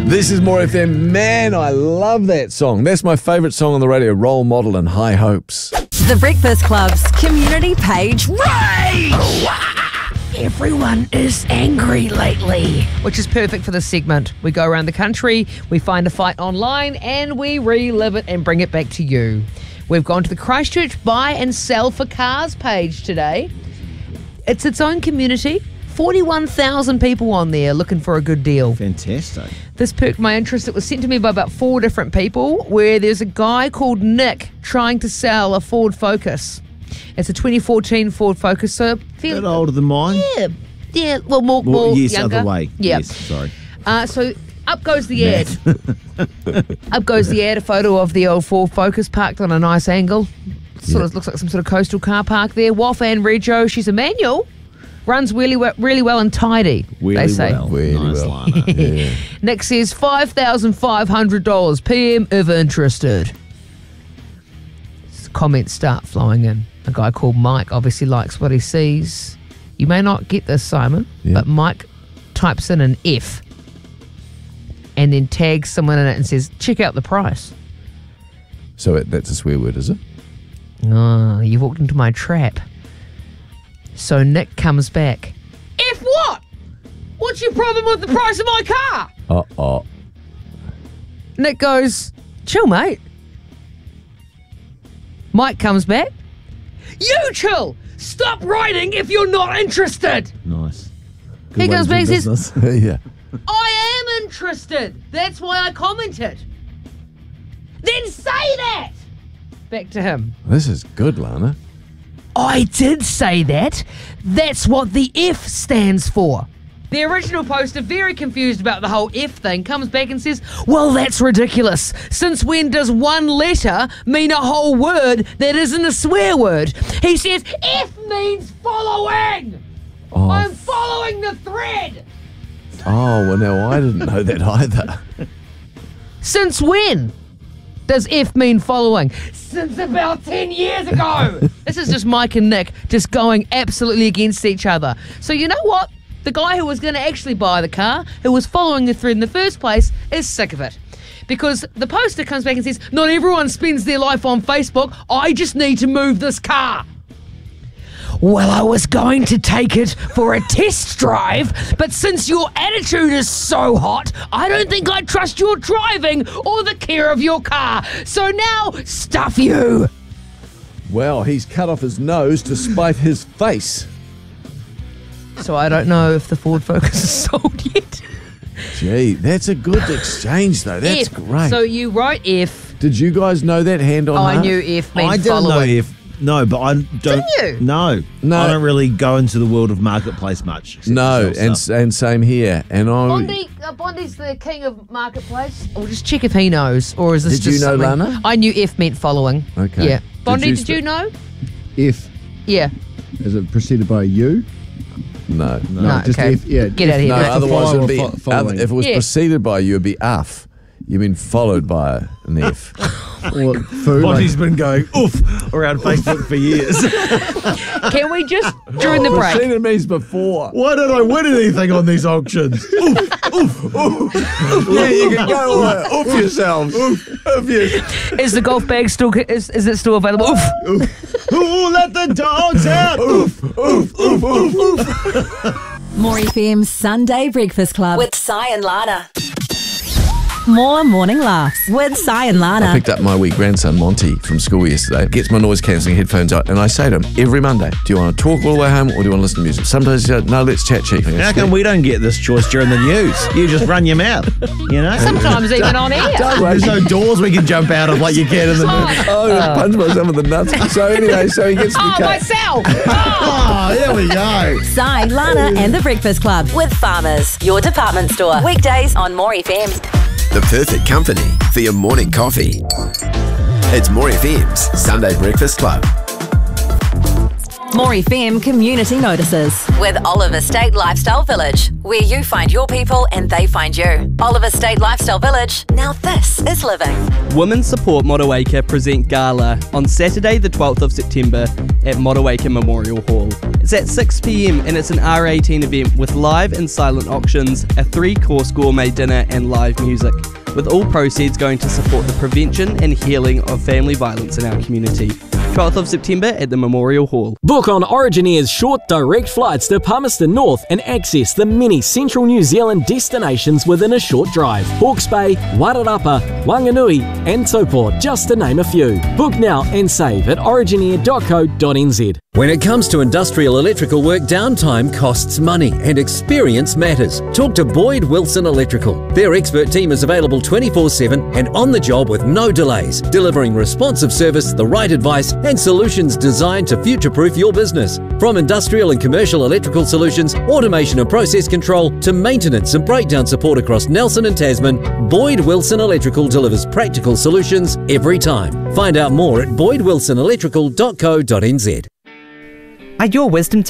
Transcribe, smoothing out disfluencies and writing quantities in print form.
This is More FM. Man, I love that song. That's my favourite song on the radio, Role Model and High Hopes. The Breakfast Club's community page rage! Everyone is angry lately. Which is perfect for this segment. We go around the country, we find a fight online, and we relive it and bring it back to you. We've gone to the Christchurch Buy and Sell for Cars page today. It's its own community. 41,000 people on there looking for a good deal. Fantastic. This perked my interest. It was sent to me by about 4 different people, where there's a guy called Nick trying to sell a Ford Focus. It's a 2014 Ford Focus, so A bit older than mine. Yeah, well, more yes, younger. other way. Yeah. Yes, sorry. So up goes the ad. Up goes the ad, a photo of the old Ford Focus parked on a nice angle. Sort of looks like some sort of coastal car park there. Wafan Rego, she's a manual. Runs really well and tidy, they say. Really Nice well. Lana. Yeah. Nick says $5,500 PM if interested. Comments start flowing in. A guy called Mike obviously likes what he sees. You may not get this, Simon, but Mike types in an F and then tags someone in it and says, check out the price. So that's a swear word, is it? Oh, you walked into my trap. So Nick comes back. F what? What's your problem with the price of my car? Uh-oh. Nick goes, chill, mate. Mike comes back. You chill. Stop writing if you're not interested. Nice. He goes back and says, Yeah. I am interested. That's why I commented. Then say that. Back to him. This is good, Lana. I did say that. That's what the F stands for. The original poster, very confused about the whole F thing, comes back and says, well, that's ridiculous. Since when does one letter mean a whole word that isn't a swear word? He says, F means following. Oh. I'm following the thread. Oh, well, no, I didn't know that either. Since when does F mean following? Since about 10 years ago. This is just Mike and Nick just going absolutely against each other. So you know what? The guy who was going to actually buy the car, who was following the thread in the first place, is sick of it. Because the poster comes back and says, not everyone spends their life on Facebook. I just need to move this car. Well, I was going to take it for a test drive, but since your attitude is so hot, I don't think I trust your driving or the care of your car. So now, stuff you. Well, he's cut off his nose to spite his face. So I don't know if the Ford Focus is sold yet. Gee, that's a good exchange, though. That's F. great. So you wrote F. Did you guys know that hand on heart? I knew F meant I didn't know following. if... No, but I don't... Didn't you? No. No. I don't really go into the world of marketplace much. except No, to sell and stuff. and same here. And Bondi's the king of marketplace. We'll just check if he knows, or is this Did just you know, something- Lana? I knew F meant following. Okay. Yeah. Bondi, you did you know? If, Yeah. is it preceded by you? no. No, just okay. if, yeah. Get out of here. No, That's the otherwise follow it would be... or following. if it was Yeah. preceded by you, it would be AF. You've been followed by an F. Or food. Bonnie's been going oof around Facebook for years. Can we just, during the I've break, seen these before. Why don't I win anything on these auctions? Yeah, you can go off yourselves. Oof you. is the golf bag still, is it still available? Oof. Who let the dogs out? More FM's Sunday Breakfast Club with Si and Lana. More morning laughs with Si and I Lana. picked up my wee grandson Monty from school yesterday. Gets my noise cancelling headphones out, and I say to him every Monday, "Do you want to talk all the way home, or do you want to listen to music?" Sometimes he says, "No, let's chat, Chief." How come we don't get this choice during the news? You just run your mouth, you know? Sometimes even on air. There's no doors we can jump out of like you can in the movie. Oh, I punched myself in the nuts. So anyway, so he gets to the Oh, car. myself. Oh, there we go. Si, Lana and the Breakfast Club with Farmers, your department store. Weekdays on More FM. The perfect company for your morning coffee. It's More FM's Sunday Breakfast Club. More FM community notices with Oliver State Lifestyle Village, where you find your people and they find you. Oliver State Lifestyle Village. Now this is living. Women Support Motueka present Gala on Saturday the 12th of September at Motueka Memorial Hall. It's at 6 p.m. and it's an R18 event with live and silent auctions, a 3-course gourmet dinner and live music, with all proceeds going to support the prevention and healing of family violence in our community. 12th of September at the Memorial Hall. Book on Origin Air's short direct flights to Palmerston North and access the many central New Zealand destinations within a short drive. Hawke's Bay, Wairarapa, Wanganui and Taupō, just to name a few. Book now and save at originair.co.nz. When it comes to industrial electrical work, downtime costs money and experience matters. Talk to Boyd Wilson Electrical. Their expert team is available 24/7 and on the job with no delays, delivering responsive service, the right advice and solutions designed to future-proof your business. From industrial and commercial electrical solutions, automation and process control, to maintenance and breakdown support across Nelson and Tasman, Boyd Wilson Electrical delivers practical solutions every time. Find out more at boydwilsonelectrical.co.nz. Are your wisdom